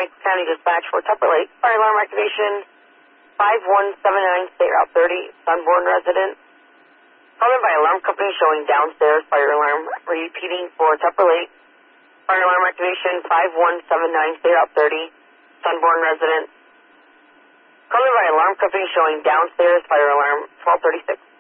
Franklin County Dispatch for Tupper Lake. Fire alarm activation 5179, State Route 30, Sunborn resident. Called in by alarm company showing downstairs fire alarm. Repeating for Tupper Lake. Fire alarm activation 5179, State Route 30, Sunborn resident. Called in by alarm company showing downstairs fire alarm 1236.